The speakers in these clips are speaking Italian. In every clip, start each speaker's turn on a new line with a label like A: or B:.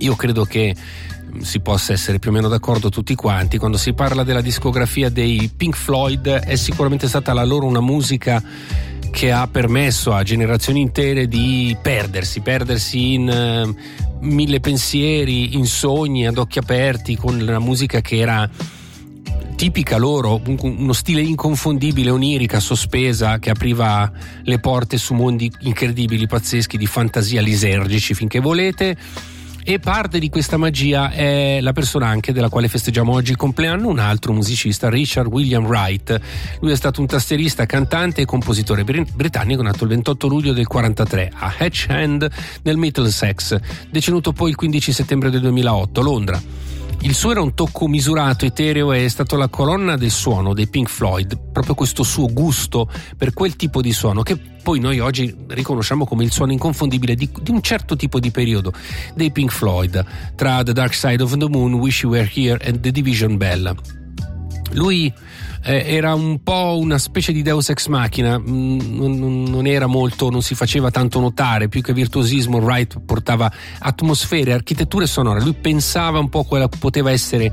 A: Io credo che si possa essere più o meno d'accordo tutti quanti quando si parla della discografia dei Pink Floyd. È sicuramente stata la loro una musica che ha permesso a generazioni intere di perdersi in mille pensieri, in sogni ad occhi aperti, con la musica che era tipica loro, uno stile inconfondibile, onirica, sospesa, che apriva le porte su mondi incredibili, pazzeschi, di fantasia, lisergici finché volete. E parte di questa magia è la persona anche della quale festeggiamo oggi il compleanno, un altro musicista, Richard William Wright. Lui è stato un tastierista, cantante e compositore britannico, nato il 28 luglio del 43 a Hedge End nel Middlesex, deceduto poi il 15 settembre del 2008 a Londra. Il suo era un tocco misurato, etereo, e è stato la colonna del suono dei Pink Floyd, proprio questo suo gusto per quel tipo di suono che poi noi oggi riconosciamo come il suono inconfondibile di un certo tipo di periodo dei Pink Floyd, tra The Dark Side of the Moon, Wish You Were Here e The Division Bell. Lui era un po' una specie di Deus ex machina, non era molto, non si faceva tanto notare, più che virtuosismo Wright portava atmosfere, architetture sonore. Lui pensava un po' quella che poteva essere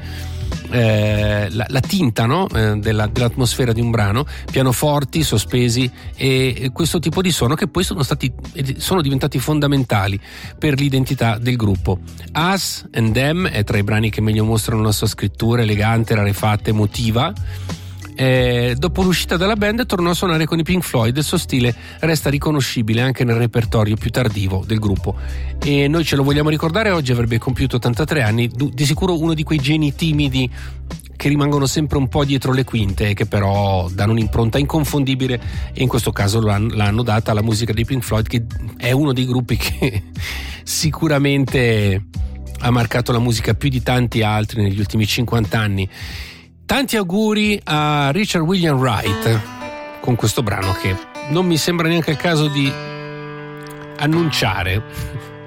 A: la tinta, no? Dell'atmosfera di un brano, pianoforti sospesi e questo tipo di suono che poi sono diventati fondamentali per l'identità del gruppo. Us and Them è tra i brani che meglio mostrano la sua scrittura elegante, rarefatta, emotiva. Dopo l'uscita dalla band tornò a suonare con i Pink Floyd e il suo stile resta riconoscibile anche nel repertorio più tardivo del gruppo, e noi ce lo vogliamo ricordare. Oggi avrebbe compiuto 83 anni, di sicuro uno di quei geni timidi che rimangono sempre un po' dietro le quinte e che però danno un'impronta inconfondibile, e in questo caso l'hanno data alla musica dei Pink Floyd, che è uno dei gruppi che sicuramente ha marcato la musica più di tanti altri negli ultimi 50 anni. Tanti auguri a Richard William Wright con questo brano che non mi sembra neanche il caso di annunciare.